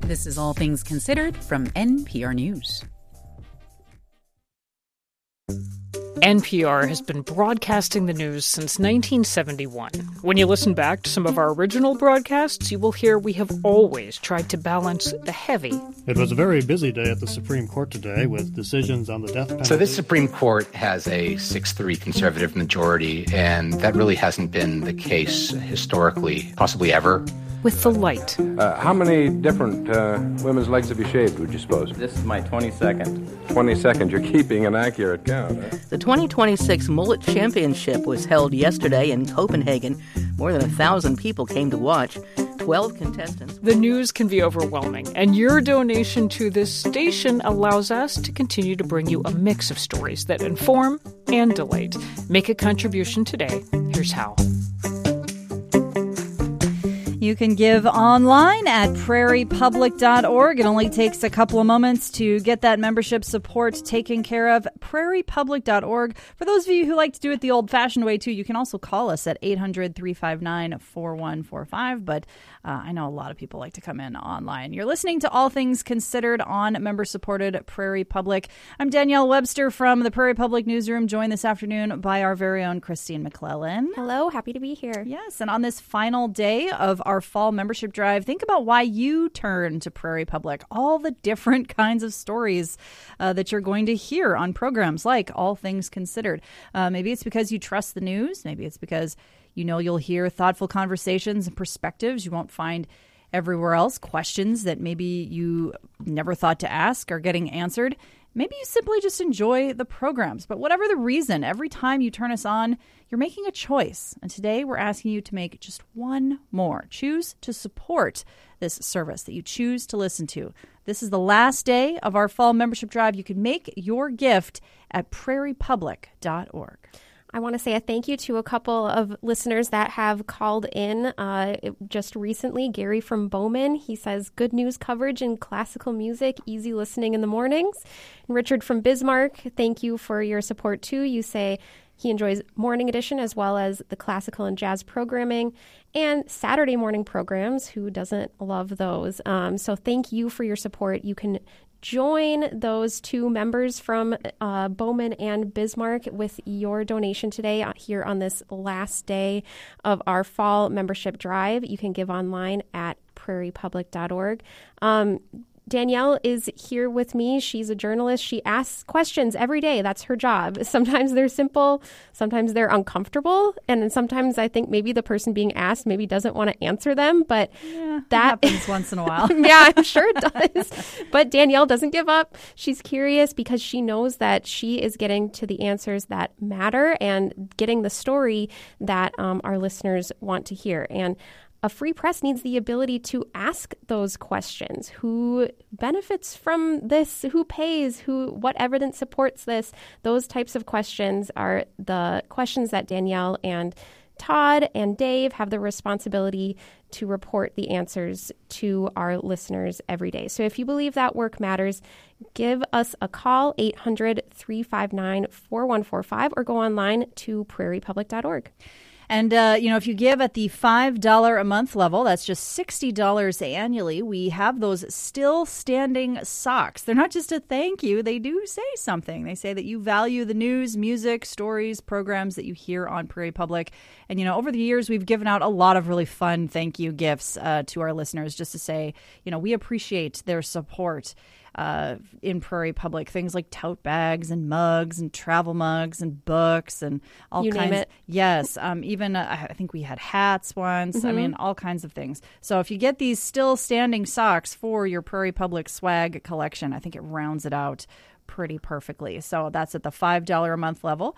This is All Things Considered from NPR News. NPR has been broadcasting the news since 1971. When you listen back to some of our original broadcasts, you will hear we have always tried to balance the heavy. It was a very busy day at the Supreme Court today with decisions on the death penalty. So this Supreme Court has a 6-3 conservative majority, and that really hasn't been the case historically, possibly ever. With the light. How many different women's legs have you shaved, would you suppose? This is my 22nd. 22nd. You're keeping an accurate count. The 2026 Mullet Championship was held yesterday in Copenhagen. More than 1,000 people came to watch. 12 contestants. The news can be overwhelming, and your donation to this station allows us to continue to bring you a mix of stories that inform and delight. Make a contribution today. Here's how. You can give online at prairiepublic.org. It only takes a couple of moments to get that membership support taken care of. prairiepublic.org. For those of you who like to do it the old-fashioned way, too, you can also call us at 800-359-4145. But I know a lot of people like to come in online. You're listening to All Things Considered on member-supported Prairie Public. I'm Danielle Webster from the Prairie Public Newsroom, joined this afternoon by our very own Christine McClellan. Hello, happy to be here. Yes, and on this final day of our fall membership drive, think about why you turn to Prairie Public. All the different kinds of stories that you're going to hear on programs like All Things Considered. Maybe it's because you trust the news. Maybe it's because you know you'll hear thoughtful conversations and perspectives you won't find everywhere else. Questions that maybe you never thought to ask are getting answered. Maybe you simply just enjoy the programs. But whatever the reason, every time you turn us on, you're making a choice. And today we're asking you to make just one more. Choose to support this service that you choose to listen to. This is the last day of our fall membership drive. You can make your gift at prairiepublic.org. I want to say a thank you to a couple of listeners that have called in just recently. Gary from Bowman, he says, good news coverage in classical music, easy listening in the mornings. And Richard from Bismarck, thank you for your support too. You say he enjoys Morning Edition as well as the classical and jazz programming and Saturday morning programs. Who doesn't love those? So thank you for your support. You can join those two members from Bowman and Bismarck with your donation today here on this last day of our fall membership drive. You can give online at prairiepublic.org. Danielle is here with me. She's a journalist. She asks questions every day. That's her job. Sometimes they're simple. Sometimes they're uncomfortable. And then sometimes I think maybe the person being asked maybe doesn't want to answer them. But that happens once in a while. Yeah, I'm sure it does. But Danielle doesn't give up. She's curious because she knows that she is getting to the answers that matter and getting the story that our listeners want to hear. And a free press needs the ability to ask those questions. Who benefits from this? Who pays? What evidence supports this? Those types of questions are the questions that Danielle and Todd and Dave have the responsibility to report the answers to our listeners every day. So if you believe that work matters, give us a call, 800-359-4145, or go online to prairiepublic.org. And, if you give at the $5 a month level, that's just $60 annually, we have those still standing socks. They're not just a thank you. They do say something. They say that you value the news, music, stories, programs that you hear on Prairie Public. And, over the years, we've given out a lot of really fun thank you gifts to our listeners just to say, we appreciate their support in Prairie Public. Things like tote bags and mugs and travel mugs and books and all you kinds. Name it. Yes. Even I think we had hats once. Mm-hmm. I mean, all kinds of things. So if you get these still standing socks for your Prairie Public swag collection, I think it rounds it out pretty perfectly. So that's at the $5 a month level.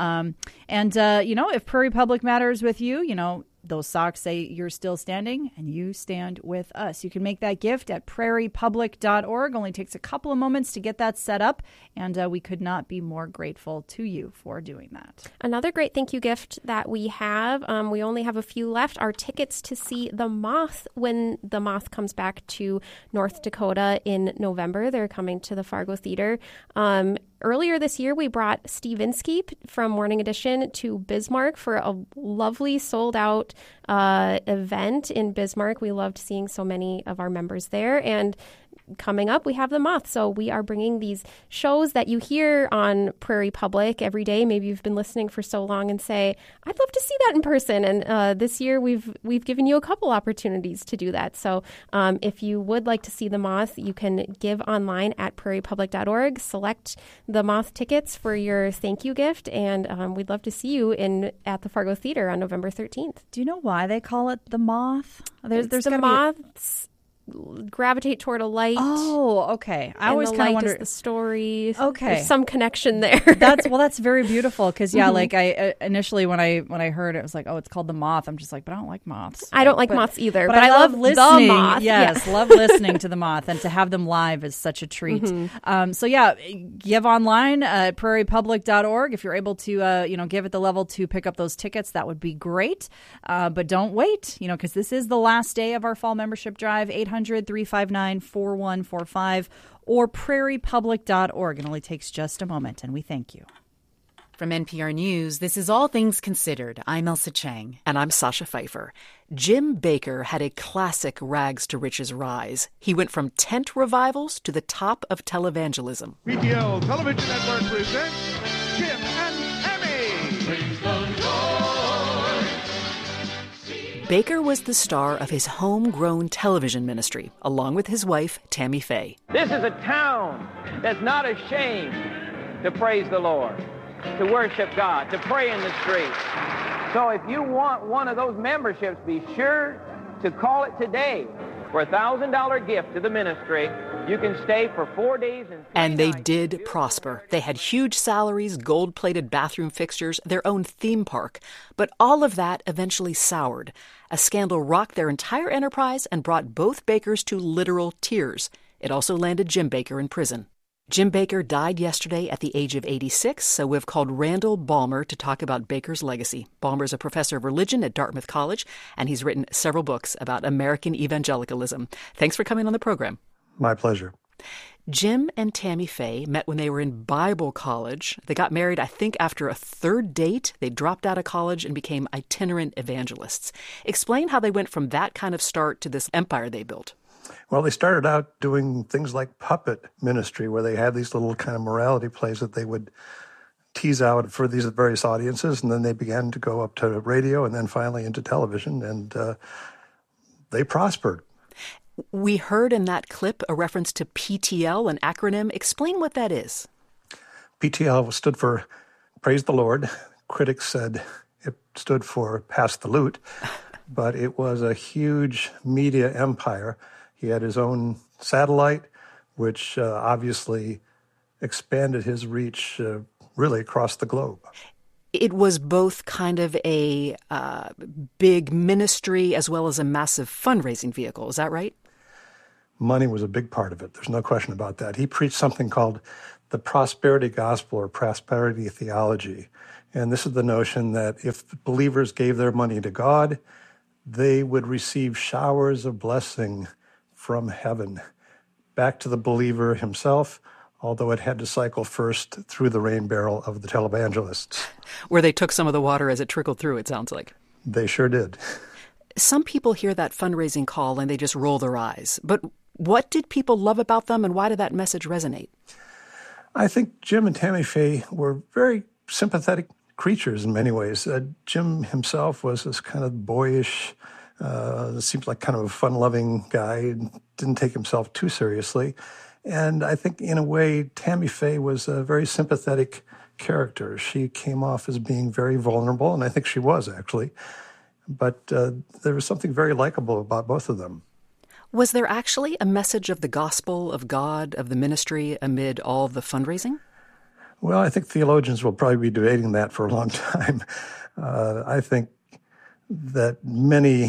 If Prairie Public matters with you, those socks say you're still standing and you stand with us. You can make that gift at prairiepublic.org. Only takes a couple of moments to get that set up, and we could not be more grateful to you for doing that. Another great thank you gift that we have, we only have a few left, are tickets to see The Moth when The Moth comes back to North Dakota in November. They're coming to the Fargo Theater. Earlier this year, we brought Steve Inskeep from Morning Edition to Bismarck for a lovely sold-out event in Bismarck. We loved seeing so many of our members there. And coming up, we have The Moth. So we are bringing these shows that you hear on Prairie Public every day. Maybe you've been listening for so long and say, I'd love to see that in person. And this year, we've given you a couple opportunities to do that. So if you would like to see The Moth, you can give online at prairiepublic.org. Select The Moth tickets for your thank you gift. And we'd love to see you at the Fargo Theater on November 13th. Do you know why they call it The Moth? There's the moths gravitate toward a light. Oh, okay. I always kind of wonder the story. Okay, there's some connection there. That's very beautiful because like I initially when I heard it was like, oh, it's called The Moth. I'm just like, but I don't like moths. I don't like moths either. But I love listening. The Moth. Yes, love listening to The Moth, and to have them live is such a treat. So yeah, give online at prairiepublic.org if you're able to give at the level to pick up those tickets. That would be great. But don't wait, because this is the last day of our fall membership drive. 800-359-4145 or prairiepublic.org. It only takes just a moment, and we thank you. From NPR News, this is All Things Considered. I'm Elsa Chang. And I'm Sasha Pfeiffer. Jim Bakker had a classic rags to riches rise. He went from tent revivals to the top of televangelism. PTL Television Network presents Jim and Emmy. Praise the Lord. Bakker was the star of his homegrown television ministry, along with his wife, Tammy Faye. This is a town that's not ashamed to praise the Lord, to worship God, to pray in the streets. So if you want one of those memberships, be sure to call it today. For a $1,000 gift to the ministry, you can stay for 4 days and they did prosper. They had huge salaries, gold-plated bathroom fixtures, their own theme park. But all of that eventually soured. A scandal rocked their entire enterprise and brought both Bakkers to literal tears. It also landed Jim Bakker in prison. Jim Bakker died yesterday at the age of 86, so we've called Randall Balmer to talk about Bakker's legacy. Balmer's a professor of religion at Dartmouth College, and he's written several books about American evangelicalism. Thanks for coming on the program. My pleasure. Jim and Tammy Faye met when they were in Bible college. They got married, I think, after a third date. They dropped out of college and became itinerant evangelists. Explain how they went from that kind of start to this empire they built. Well, they started out doing things like puppet ministry, where they had these little kind of morality plays that they would tease out for these various audiences, and then they began to go up to radio and then finally into television, and they prospered. We heard in that clip a reference to PTL, an acronym. Explain what that is. PTL stood for Praise the Lord. Critics said it stood for Pass the Loot, but it was a huge media empire. He had his own satellite, which obviously expanded his reach really across the globe. It was both kind of a big ministry as well as a massive fundraising vehicle. Is that right? Money was a big part of it. There's no question about that. He preached something called the prosperity gospel or prosperity theology. And this is the notion that if believers gave their money to God, they would receive showers of blessing from heaven back to the believer himself, although it had to cycle first through the rain barrel of the televangelists. Where they took some of the water as it trickled through, it sounds like. They sure did. Some people hear that fundraising call and they just roll their eyes. But what did people love about them, and why did that message resonate? I think Jim and Tammy Faye were very sympathetic creatures in many ways. Jim himself was this kind of boyish, seems like kind of a fun-loving guy, and didn't take himself too seriously. And I think in a way, Tammy Faye was a very sympathetic character. She came off as being very vulnerable, and I think she was actually. But there was something very likable about both of them. Was there actually a message of the gospel, of God, of the ministry amid all the fundraising? Well, I think theologians will probably be debating that for a long time. I think that many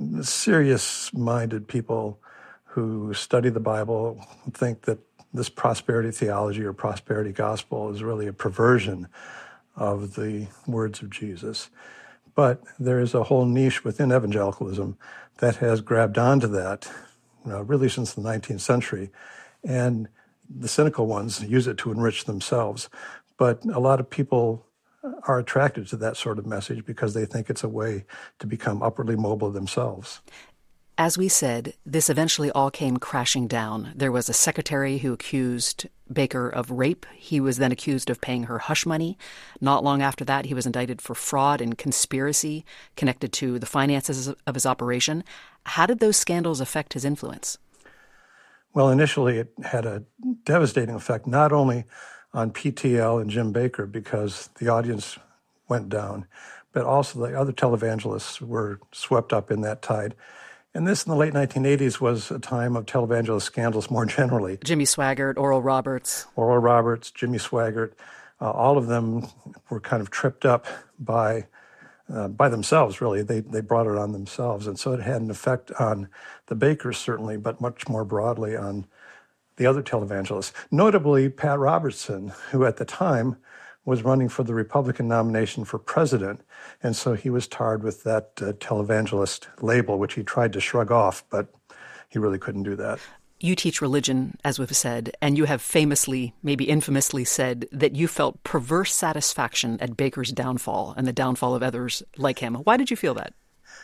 serious-minded people who study the Bible think that this prosperity theology or prosperity gospel is really a perversion of the words of Jesus. But there is a whole niche within evangelicalism that has grabbed onto that, really since the 19th century, and the cynical ones use it to enrich themselves. But a lot of people are attracted to that sort of message because they think it's a way to become upwardly mobile themselves. As we said, this eventually all came crashing down. There was a secretary who accused Baker of rape. He was then accused of paying her hush money. Not long after that, he was indicted for fraud and conspiracy connected to the finances of his operation. How did those scandals affect his influence? Well, initially it had a devastating effect, not only on PTL and Jim Baker because the audience went down, but also the other televangelists were swept up in that tide. And this in the late 1980s was a time of televangelist scandals more generally. Jimmy Swaggart, Oral Roberts. Oral Roberts, Jimmy Swaggart, all of them were kind of tripped up by themselves, really. They brought it on themselves. And so it had an effect on the Bakers, certainly, but much more broadly on the other televangelists. Notably, Pat Robertson, who at the time was running for the Republican nomination for president, and so he was tarred with that televangelist label, which he tried to shrug off, but he really couldn't do that. You teach religion, as we've said, and you have famously, maybe infamously said that you felt perverse satisfaction at Baker's downfall and the downfall of others like him. Why did you feel that?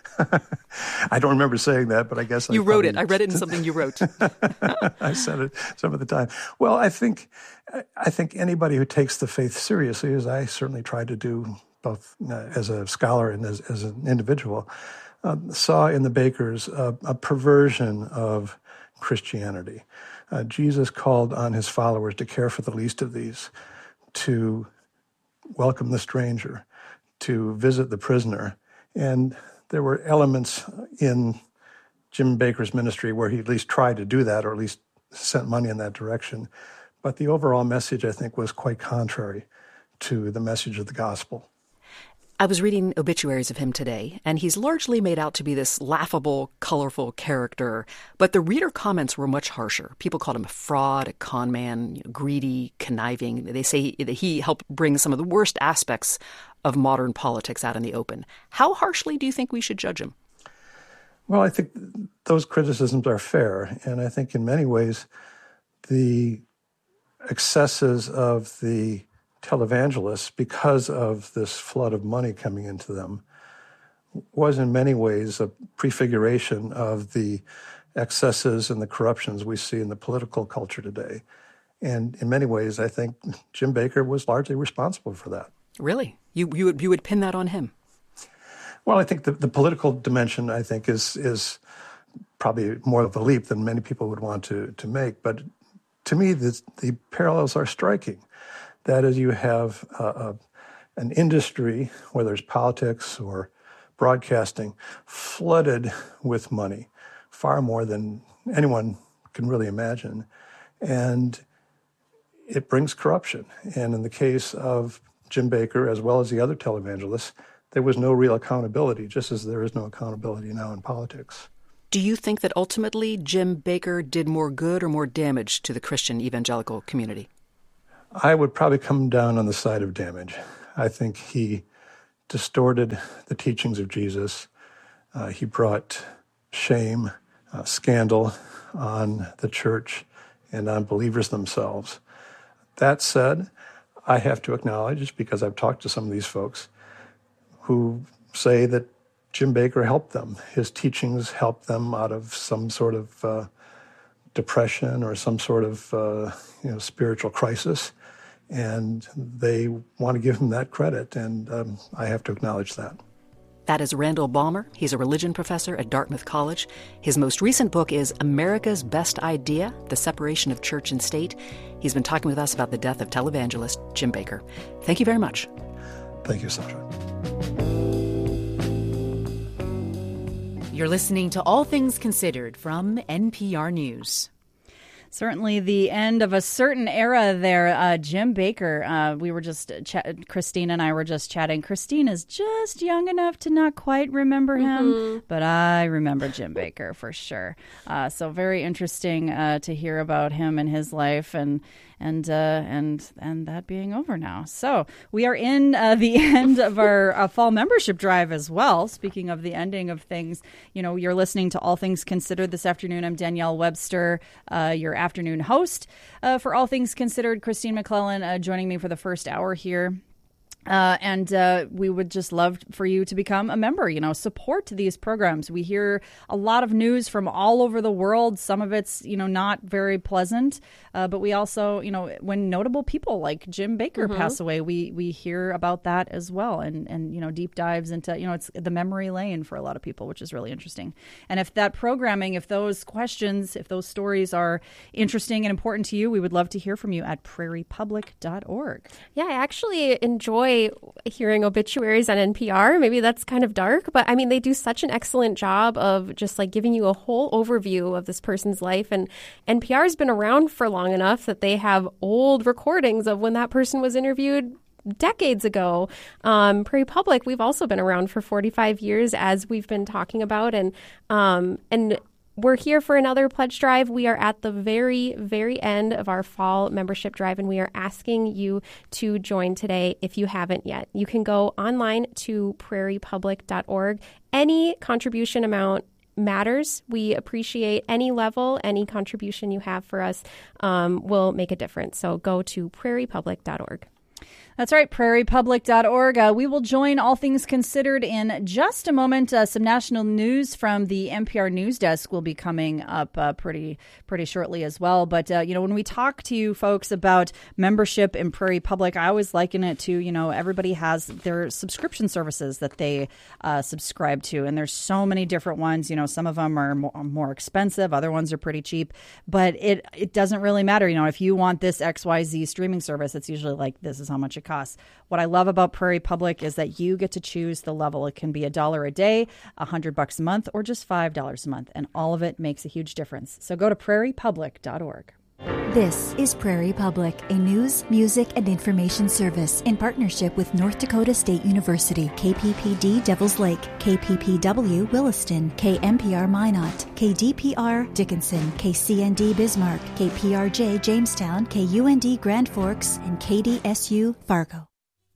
I don't remember saying that, but I guess you wrote it. I read it in something you wrote. I said it some of the time. Well, I think anybody who takes the faith seriously, as I certainly tried to do, both as a scholar and as an individual, saw in the Bakers a perversion of Christianity. Jesus called on his followers to care for the least of these, to welcome the stranger, to visit the prisoner, and there were elements in Jim Baker's ministry where he at least tried to do that, or at least sent money in that direction. But the overall message, I think, was quite contrary to the message of the gospel. I was reading obituaries of him today, and he's largely made out to be this laughable, colorful character. But the reader comments were much harsher. People called him a fraud, a con man, greedy, conniving. They say that he helped bring some of the worst aspects of modern politics out in the open. How harshly do you think we should judge him? Well, I think those criticisms are fair. And I think in many ways, the excesses of the televangelists, because of this flood of money coming into them, was in many ways a prefiguration of the excesses and the corruptions we see in the political culture today. And in many ways, I think Jim Baker was largely responsible for that. Really? You would pin that on him? Well, I think the political dimension, I think, is probably more of a leap than many people would want to make. But to me, the parallels are striking. That is, you have an industry, whether it's politics or broadcasting, flooded with money, far more than anyone can really imagine. And it brings corruption. And in the case of Jim Baker, as well as the other televangelists, there was no real accountability, just as there is no accountability now in politics. Do you think that ultimately Jim Baker did more good or more damage to the Christian evangelical community? I would probably come down on the side of damage. I think he distorted the teachings of Jesus. He brought shame, scandal on the church and on believers themselves. That said, I have to acknowledge, because I've talked to some of these folks who say that Jim Baker helped them. His teachings helped them out of some sort of depression or some sort of spiritual crisis. And they want to give him that credit, and I have to acknowledge that. That is Randall Balmer. He's a religion professor at Dartmouth College. His most recent book is America's Best Idea, The Separation of Church and State. He's been talking with us about the death of televangelist Jim Baker. Thank you very much. Thank you, Sasha. You're listening to All Things Considered from NPR News. Certainly the end of a certain era there. Jim Baker, we were just, Christine and I were just chatting. Christine is just young enough to not quite remember him, but I remember Jim Baker for sure. So very interesting to hear about him and his life and and that being over now. So we are in the end of our fall membership drive as well. Speaking of the ending of things, you're listening to All Things Considered this afternoon. I'm Danielle Webster, your afternoon host for All Things Considered. Christine McClellan joining me for the first hour here. And we would just love for you to become a member, support these programs. We hear a lot of news from all over the world. Some of it's, not very pleasant. But we also, when notable people like Jim Baker pass away, we hear about that as well. And deep dives into, it's the memory lane for a lot of people, which is really interesting. And if that programming, if those questions, if those stories are interesting and important to you, we would love to hear from you at prairiepublic.org. Yeah, I actually enjoy hearing obituaries on NPR. Maybe that's kind of dark, but I mean, they do such an excellent job of just like giving you a whole overview of this person's life. And NPR has been around for long enough that they have old recordings of when that person was interviewed decades ago. Prairie Public, we've also been around for 45 years, as we've been talking about. And we're here for another pledge drive. We are at the very, very end of our fall membership drive, and we are asking you to join today if you haven't yet. You can go online to prairiepublic.org. Any contribution amount matters. We appreciate any level, any contribution you have for us will make a difference. So go to prairiepublic.org. That's right, prairiepublic.org. We will join All Things Considered in just a moment. Some national news from the NPR News Desk will be coming up pretty shortly as well. But, when we talk to you folks about membership in Prairie Public, I always liken it to, everybody has their subscription services that they subscribe to. And there's so many different ones. Some of them are more expensive. Other ones are pretty cheap. But it doesn't really matter. If you want this XYZ streaming service, it's usually like, this is how much it costs. What I love about Prairie Public is that you get to choose the level. It can be $1 a day, $100 a month, or just $5 a month, and all of it makes a huge difference. So go to prairiepublic.org. This is Prairie Public, a news, music, and information service in partnership with North Dakota State University, KPPD Devils Lake, KPPW Williston, KMPR Minot, KDPR Dickinson, KCND Bismarck, KPRJ Jamestown, KUND Grand Forks, and KDSU Fargo.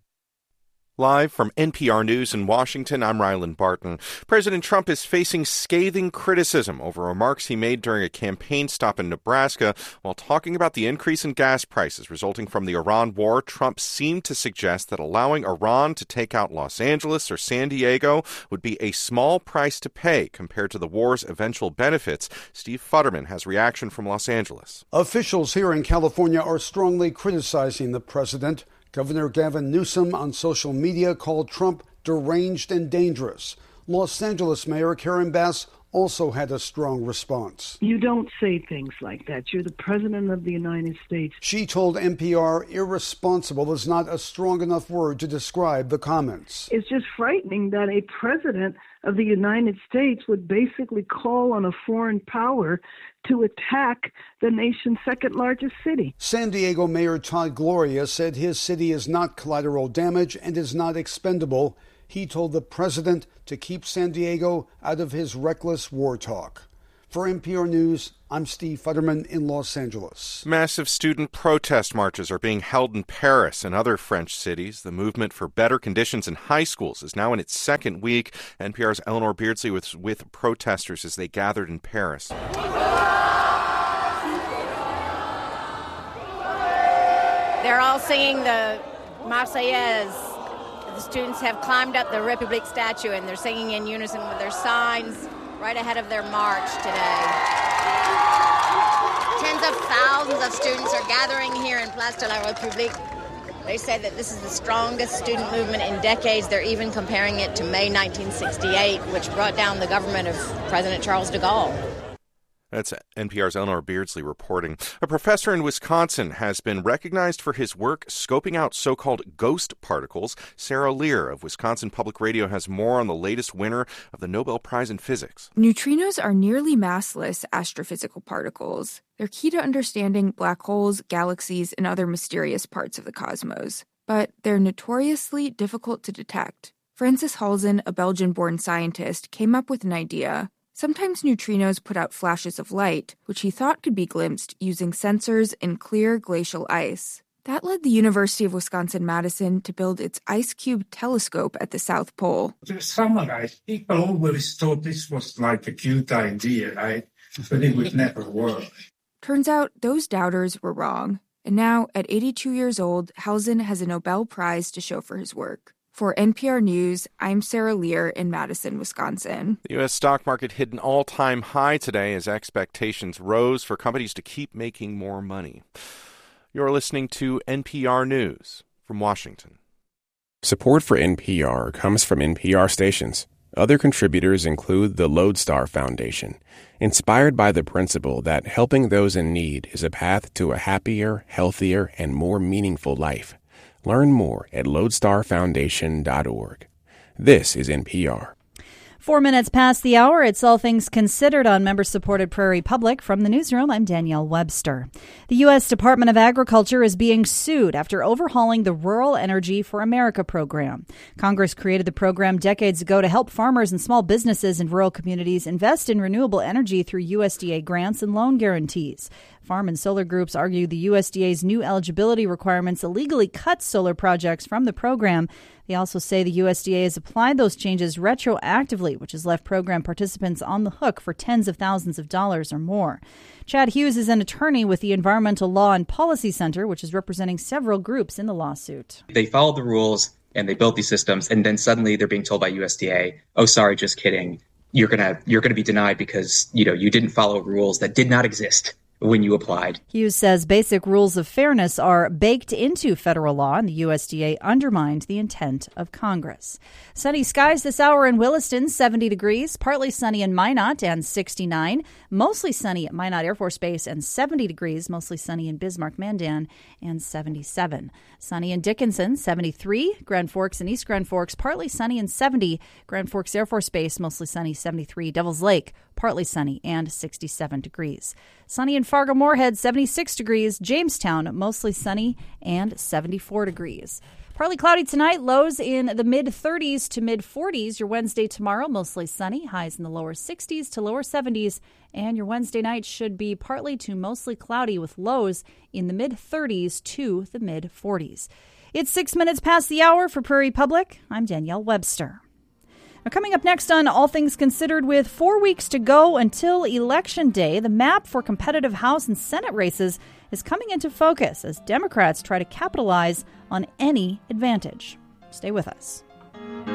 Live from NPR News in Washington, I'm Ryland Barton. President Trump is facing scathing criticism over remarks he made during a campaign stop in Nebraska. While talking about the increase in gas prices resulting from the Iran war, Trump seemed to suggest that allowing Iran to take out Los Angeles or San Diego would be a small price to pay compared to the war's eventual benefits. Steve Futterman has reaction from Los Angeles. Officials here in California are strongly criticizing the president. Governor Gavin Newsom on social media called Trump deranged and dangerous. Los Angeles Mayor Karen Bass also had a strong response. You don't say things like that. You're the president of the United States. She told NPR irresponsible is not a strong enough word to describe the comments. It's just frightening that a president of the United States would basically call on a foreign power to attack the nation's second largest city. San Diego Mayor Todd Gloria said his city is not collateral damage and is not expendable. He told the president to keep San Diego out of his reckless war talk. For NPR News, I'm Steve Futterman in Los Angeles. Massive student protest marches are being held in Paris and other French cities. The movement for better conditions in high schools is now in its second week. NPR's Eleanor Beardsley was with protesters as they gathered in Paris. They're all singing the Marseillaise. The students have climbed up the République statue and they're singing in unison with their signs right ahead of their march today. Tens of thousands of students are gathering here in Place de la République. They say that this is the strongest student movement in decades. They're even comparing it to May 1968, which brought down the government of President Charles de Gaulle. That's NPR's Eleanor Beardsley reporting. A professor in Wisconsin has been recognized for his work scoping out so-called ghost particles. Sarah Lear of Wisconsin Public Radio has more on the latest winner of the Nobel Prize in Physics. Neutrinos are nearly massless astrophysical particles. They're key to understanding black holes, galaxies, and other mysterious parts of the cosmos. But they're notoriously difficult to detect. Francis Halzen, a Belgian-born scientist, came up with an idea. Sometimes neutrinos put out flashes of light, which he thought could be glimpsed using sensors in clear glacial ice. That led the University of Wisconsin-Madison to build its Ice Cube telescope at the South Pole. To summarize, people always thought this was like a cute idea, right? But it would never work. Turns out those doubters were wrong. And now, at 82 years old, Helzen has a Nobel Prize to show for his work. For NPR News, I'm Sarah Lear in Madison, Wisconsin. The U.S. stock market hit an all-time high today as expectations rose for companies to keep making more money. You're listening to NPR News from Washington. Support for NPR comes from NPR stations. Other contributors include the Lodestar Foundation, inspired by the principle that helping those in need is a path to a happier, healthier, and more meaningful life. Learn more at lodestarfoundation.org. This is NPR. 4 minutes past the hour. It's All Things Considered on member-supported Prairie Public. From the newsroom, I'm Danielle Webster. The U.S. Department of Agriculture is being sued after overhauling the Rural Energy for America program. Congress created the program decades ago to help farmers and small businesses in rural communities invest in renewable energy through USDA grants and loan guarantees. Farm and solar groups argue the USDA's new eligibility requirements illegally cut solar projects from the program. They also say the USDA has applied those changes retroactively, which has left program participants on the hook for tens of thousands of dollars or more. Chad Hughes is an attorney with the Environmental Law and Policy Center, which is representing several groups in the lawsuit. They followed the rules and they built these systems, and then suddenly they're being told by USDA, oh, sorry, just kidding. You're gonna be denied because, you didn't follow rules that did not exist when you applied. Hughes says basic rules of fairness are baked into federal law, and the USDA undermined the intent of Congress. Sunny skies this hour in Williston, 70 degrees. Partly sunny in Minot and 69. Mostly sunny at Minot Air Force Base and 70 degrees. Mostly sunny in Bismarck-Mandan and 77. Sunny in Dickinson, 73. Grand Forks and East Grand Forks, partly sunny and 70. Grand Forks Air Force Base, mostly sunny, 73. Devils Lake, partly sunny and 67 degrees. Sunny in Fargo-Moorhead, 76 degrees. Jamestown, mostly sunny and 74 degrees. Partly cloudy tonight, lows in the mid-30s to mid-40s. Your Wednesday tomorrow, mostly sunny, highs in the lower 60s to lower 70s. And your Wednesday night should be partly to mostly cloudy with lows in the mid-30s to the mid-40s. It's 6 minutes past the hour for Prairie Public. I'm Danielle Webster. Now, coming up next on All Things Considered, with 4 weeks to go until Election Day, the map for competitive House and Senate races is coming into focus as Democrats try to capitalize on any advantage. Stay with us.